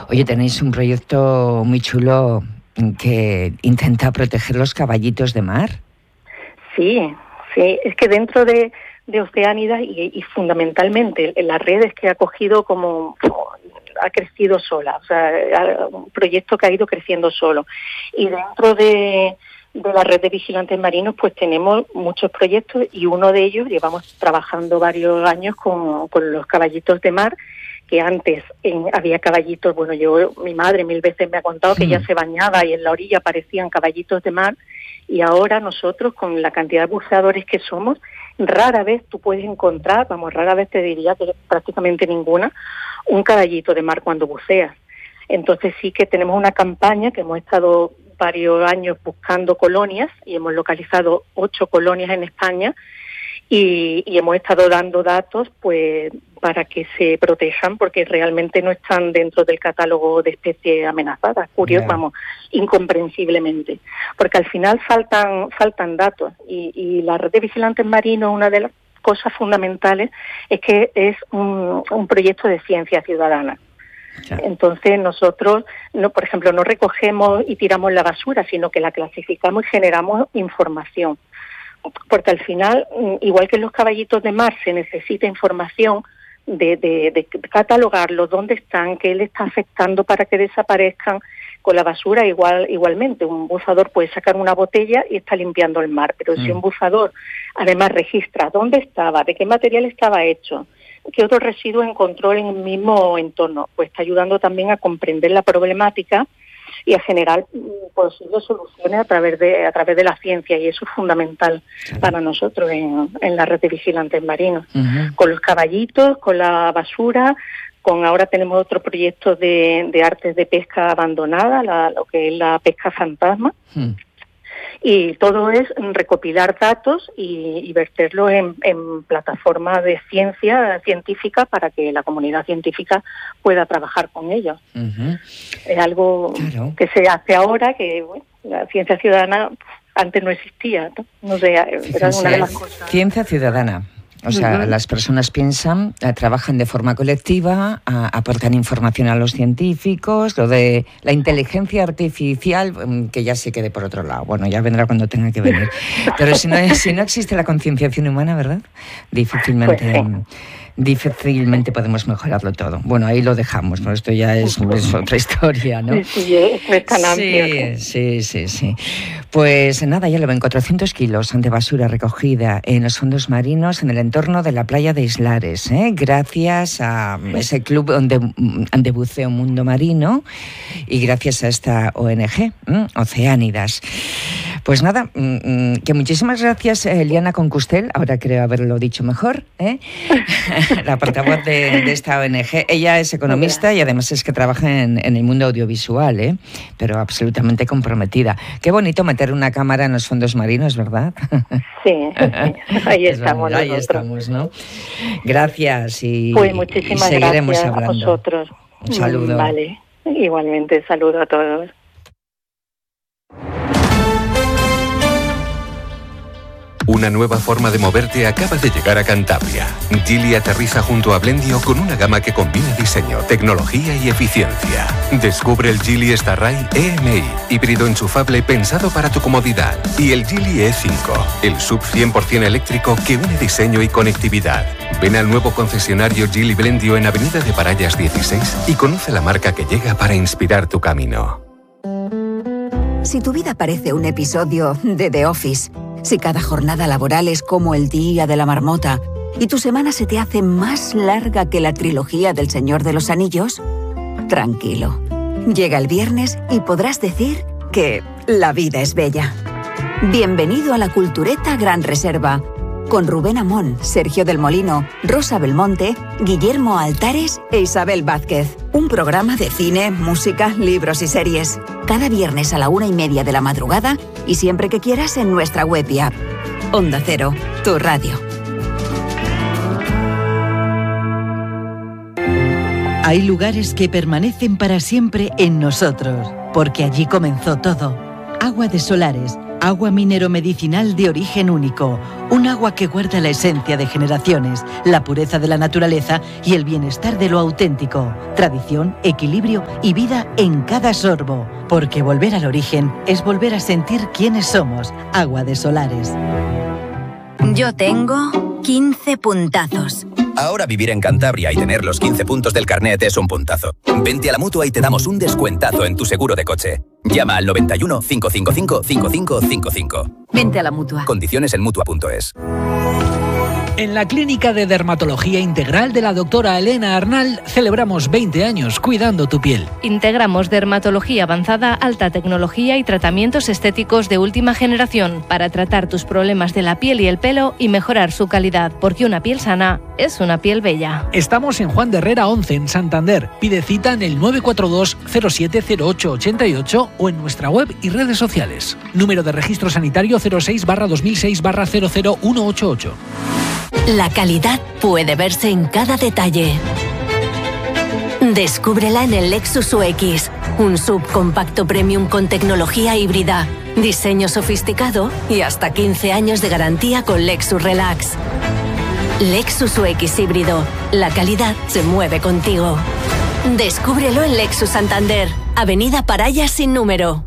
Oye, tenéis un proyecto muy chulo que intenta proteger los caballitos de mar. Sí, es que dentro de Oceánidas y fundamentalmente en las redes que ha cogido ha crecido sola, o sea, un proyecto que ha ido creciendo solo. Y dentro de la red de vigilantes marinos, pues tenemos muchos proyectos y uno de ellos llevamos trabajando varios años con los caballitos de mar, que antes había caballitos, mi madre 1000 veces me ha contado que ella se bañaba y en la orilla aparecían caballitos de mar, y ahora nosotros, con la cantidad de buceadores que somos, rara vez tú puedes encontrar, rara vez te diría que prácticamente ninguna, un caballito de mar cuando buceas. Entonces sí que tenemos una campaña que hemos estado varios años buscando colonias y hemos localizado 8 colonias en España y hemos estado dando datos pues para que se protejan, porque realmente no están dentro del catálogo de especies amenazadas. Curioso, incomprensiblemente, porque al final faltan datos y la red de vigilantes marinos, una de las cosas fundamentales es que es un proyecto de ciencia ciudadana. Entonces nosotros, por ejemplo, no recogemos y tiramos la basura, sino que la clasificamos y generamos información. Porque al final, igual que en los caballitos de mar, se necesita información de catalogarlos, dónde están, qué le está afectando para que desaparezcan. Con la basura igualmente, un buzador puede sacar una botella y está limpiando el mar, pero si un buzador además registra dónde estaba, de qué material estaba hecho, qué otros residuos encontró en el mismo entorno, pues está ayudando también a comprender la problemática y a generar posibles soluciones a través de la ciencia, y eso es fundamental para nosotros en la red de vigilantes marinos. Con los caballitos, con la basura, ahora tenemos otro proyecto de artes de pesca abandonada, lo que es la pesca fantasma. Y todo es recopilar datos y verterlos en plataformas de ciencia científica para que la comunidad científica pueda trabajar con ellos. Es algo que se hace ahora, que la ciencia ciudadana antes no existía, no sé, era una de las cosas. Ciencia ciudadana. O sea, las personas piensan, trabajan de forma colectiva, aportan información a los científicos. Lo de la inteligencia artificial, que ya se quede por otro lado. Bueno, ya vendrá cuando tenga que venir. Pero si no existe la concienciación humana, ¿verdad? Difícilmente podemos mejorarlo todo. Bueno, ahí lo dejamos, pero esto ya es otra historia, ¿no? Sí, es tan amplio. Sí. Pues nada, ya lo ven, 400 kilos de basura recogida en los fondos marinos en el entorno de la playa de Islares, gracias a ese club de buceo Mundo Marino y gracias a esta ONG, Oceánidas. Pues nada, que muchísimas gracias, Liana Concustel, ahora creo haberlo dicho mejor, la portavoz de esta ONG. Ella es economista y además es que trabaja en el mundo audiovisual, pero absolutamente comprometida. Qué bonito meter una cámara en los fondos marinos, ¿verdad? Sí, ahí estamos. Ahí estamos, ¿no? Gracias y, pues muchísimas seguiremos gracias hablando. A vosotros. Un saludo. Vale, igualmente, saludo a todos. Una nueva forma de moverte acaba de llegar a Cantabria. Geely aterriza junto a Blendio con una gama que combina diseño, tecnología y eficiencia. Descubre el Geely Starray EMI, híbrido enchufable pensado para tu comodidad. Y el Geely E5, el SUV 100% eléctrico que une diseño y conectividad. Ven al nuevo concesionario Geely Blendio en Avenida de Parallas 16 y conoce la marca que llega para inspirar tu camino. Si tu vida parece un episodio de The Office, si cada jornada laboral es como el día de la marmota y tu semana se te hace más larga que la trilogía del Señor de los Anillos, tranquilo. Llega el viernes y podrás decir que la vida es bella. Bienvenido a la Cultureta Gran Reserva, con Rubén Amón, Sergio del Molino, Rosa Belmonte, Guillermo Altares e Isabel Vázquez. Un programa de cine, música, libros y series. Cada viernes a la 1:30 de la madrugada y siempre que quieras en nuestra web y app. Onda Cero, tu radio. Hay lugares que permanecen para siempre en nosotros, porque allí comenzó todo. Agua de Solares, Agua minero medicinal de origen único. Un agua que guarda la esencia de generaciones, la pureza de la naturaleza y el bienestar de lo auténtico. Tradición, equilibrio y vida en cada sorbo. Porque volver al origen es volver a sentir quiénes somos. Agua de Solares. Yo tengo 15 puntazos. Ahora vivir en Cantabria y tener los 15 puntos del carnet es un puntazo. Vente a la Mutua y te damos un descuentazo en tu seguro de coche. Llama al 91 555 5555. Vente a la Mutua. Condiciones en Mutua.es. En la Clínica de Dermatología Integral de la doctora Elena Arnal celebramos 20 años cuidando tu piel. Integramos dermatología avanzada, alta tecnología y tratamientos estéticos de última generación para tratar tus problemas de la piel y el pelo y mejorar su calidad, porque una piel sana es una piel bella. Estamos en Juan de Herrera 11, en Santander. Pide cita en el 942 070888 o en nuestra web y redes sociales. Número de registro sanitario 06/2006/00188. La calidad puede verse en cada detalle. Descúbrela en el Lexus UX, un SUV compacto premium con tecnología híbrida, diseño sofisticado y hasta 15 años de garantía con Lexus Relax. Lexus UX híbrido, la calidad se mueve contigo. Descúbrelo en Lexus Santander, Avenida Paraya sin número.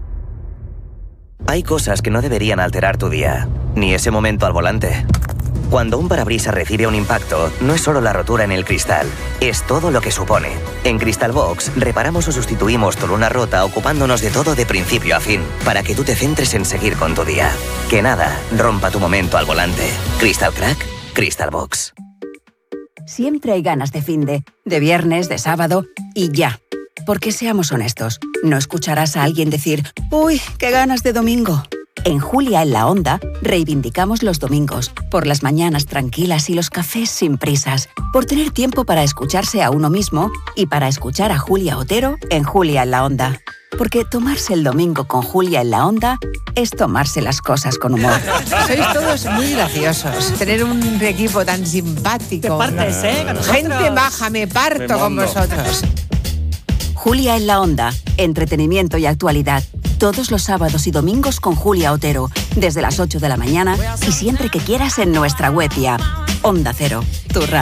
Hay cosas que no deberían alterar tu día, ni ese momento al volante. Cuando un parabrisas recibe un impacto, no es solo la rotura en el cristal, es todo lo que supone. En Crystal Box, reparamos o sustituimos tu luna rota ocupándonos de todo de principio a fin, para que tú te centres en seguir con tu día. Que nada rompa tu momento al volante. Crystal Crack, Crystal Box. Siempre hay ganas de finde, de viernes, de sábado y ya. Porque seamos honestos, no escucharás a alguien decir «Uy, qué ganas de domingo». En Julia en la Onda reivindicamos los domingos, por las mañanas tranquilas y los cafés sin prisas, por tener tiempo para escucharse a uno mismo y para escuchar a Julia Otero en Julia en la Onda. Porque tomarse el domingo con Julia en la Onda es tomarse las cosas con humor. Sois todos muy graciosos. Tener un equipo tan simpático. Te partes, ¿no? Gente baja, me parto con vosotros. Julia en la Onda, entretenimiento y actualidad. Todos los sábados y domingos con Julia Otero, desde las 8 de la mañana y siempre que quieras en nuestra web y app. Onda Cero, tu radio.